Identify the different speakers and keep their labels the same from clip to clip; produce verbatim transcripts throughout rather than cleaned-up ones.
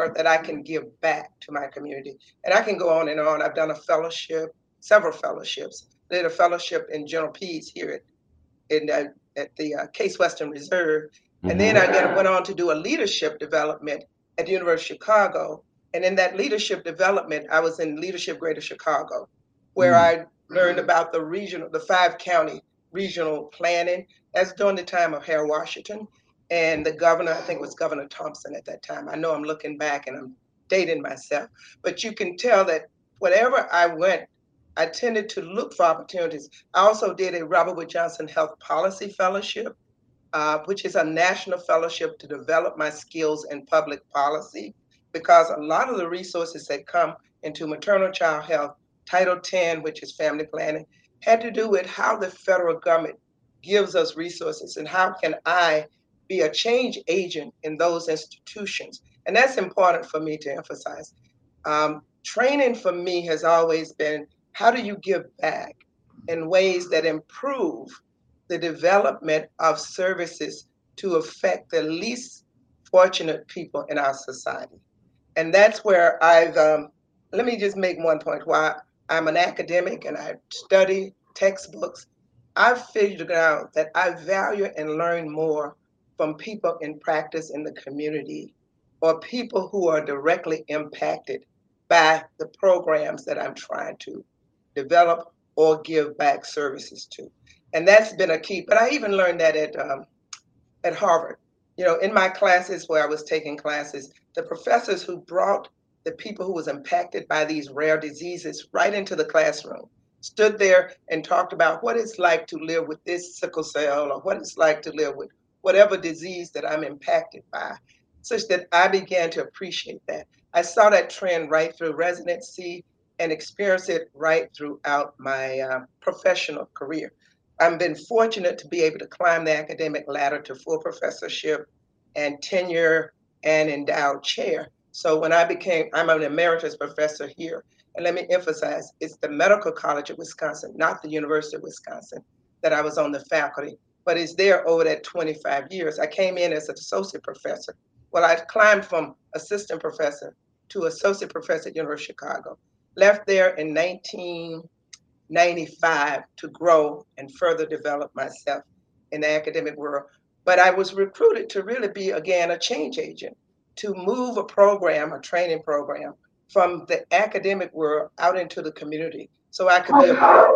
Speaker 1: longer that I can give back to my community. And I can go on and on. I've done a fellowship, several fellowships. Did a fellowship in general peace here at in uh, at the uh, Case Western Reserve, and then I get, went on to do a leadership development at the University of Chicago. And in that leadership development, I was in Leadership Greater Chicago, where
Speaker 2: Mm.
Speaker 1: I learned about the regional, the five county regional planning. That's during the time of Harold Washington and the governor. I think it was Governor Thompson at that time. I know I'm looking back and I'm dating myself, but you can tell that whatever I went, I tended to look for opportunities. I also did a Robert Wood Johnson Health Policy Fellowship, uh, which is a national fellowship to develop my skills in public policy, because a lot of the resources that come into maternal child health, Title ten, which is family planning, had to do with how the federal government gives us resources and how can I be a change agent in those institutions. And that's important for me to emphasize. Um, training for me has always been, how do you give back in ways that improve the development of services to affect the least fortunate people in our society? And that's where I've, um, let me just make one point. While I'm an academic and I study textbooks, I've figured out that I value and learn more from people in practice in the community, or people who are directly impacted by the programs that I'm trying to develop or give back services to. And that's been a key. But I even learned that at um, at Harvard. You know, in my classes where I was taking classes, the professors who brought the people who was impacted by these rare diseases right into the classroom stood there and talked about what it's like to live with this sickle cell, or what it's like to live with whatever disease that I'm impacted by, such that I began to appreciate that. I saw that trend right through residency and experienced it right throughout my uh, professional career. I've been fortunate to be able to climb the academic ladder to full professorship and tenure and endowed chair. So when I became, I'm an emeritus professor here. And let me emphasize, it's the Medical College of Wisconsin, not the University of Wisconsin, that I was on the faculty, but it's there over that twenty-five years. I came in as an associate professor. Well, I climbed from assistant professor to associate professor at University of Chicago. Left there in nineteen ninety-five to grow and further develop myself in the academic world. But I was recruited to really be, again, a change agent, to move a program, a training program, from the academic world out into the community so I could be a bridge.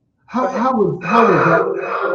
Speaker 1: Go
Speaker 2: How
Speaker 1: ahead.
Speaker 2: how was how was that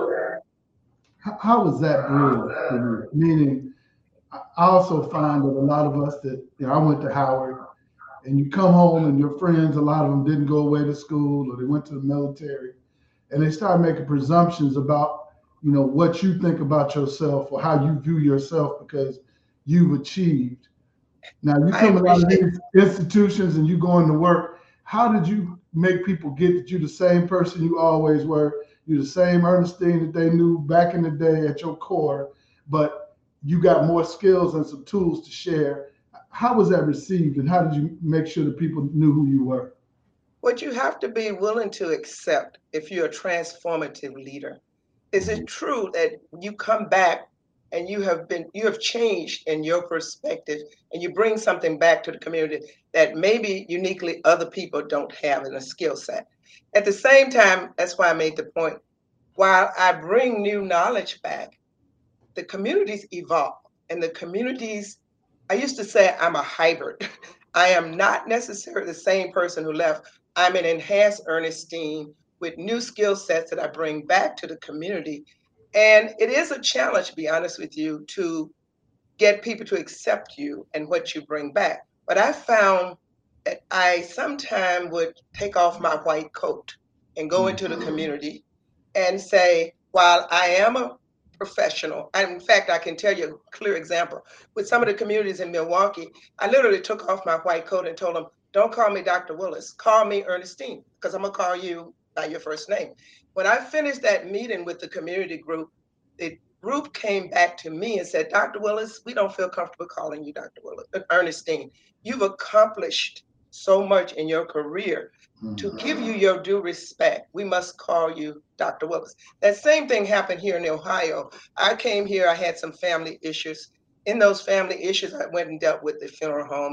Speaker 2: how, how was that bridge for you? Meaning, I also find that a lot of us that, you know, I went to Howard, and you come home and your friends, a lot of them didn't go away to school or they went to the military, and they start making presumptions about, you know, what you think about yourself or how you view yourself because you've achieved. Now you
Speaker 1: I
Speaker 2: come out of
Speaker 1: appreciate.
Speaker 2: these institutions and you go into work. How did you make people get that you're the same person you always were? You're the same Ernestine that they knew back in the day at your core, but you got more skills and some tools to share. How was that received, and how did you make sure that people knew who you were?
Speaker 1: What you have to be willing to accept if you're a transformative leader. Is it true that you come back and you have been you have changed in your perspective, and you bring something back to the community that maybe uniquely other people don't have in a skill set? At the same time, that's why I made the point, while I bring new knowledge back, the communities evolve, and the communities, I used to say I'm a hybrid. I am not necessarily the same person who left. I'm an enhanced Ernestine with new skill sets that I bring back to the community. And it is a challenge, to be honest with you, to get people to accept you and what you bring back. But I found that I sometimes would take off my white coat and go
Speaker 2: Mm.
Speaker 1: into the community and say, while I am a professional, and in fact, I can tell you a clear example. With some of the communities in Milwaukee, I literally took off my white coat and told them, don't call me Doctor Willis, call me Ernestine, because I'm going to call you by your first name. When I finished that meeting with the community group, the group came back to me and said, Doctor Willis, we don't feel comfortable calling you Doctor Willis, uh, Ernestine. You've accomplished so much in your career. To
Speaker 2: Mm.
Speaker 1: give you your due respect, we must call you Doctor Willis. That same thing happened here in Ohio. I came here, I had some family issues. In those family issues, I went and dealt with the funeral home